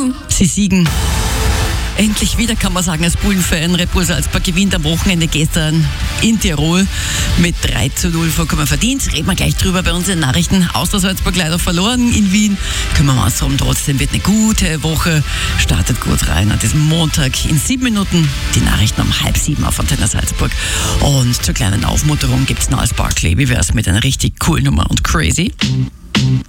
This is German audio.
Sie siegen. Endlich wieder, kann man sagen, als Bullen-Fan. Red Bull Salzburg gewinnt am Wochenende gestern in Tirol mit 3:0, vollkommen verdient. Reden wir gleich drüber bei uns in den Nachrichten. Austria Salzburg leider verloren in Wien. Kümmern wir uns darum. Trotzdem wird eine gute Woche. Startet gut rein an diesem Montag in 7 Minuten. Die Nachrichten um 6:30 auf Antenne Salzburg. Und zur kleinen Aufmunterung gibt es Niles Barkley. Wie wäre es mit einer richtig coolen Nummer und crazy?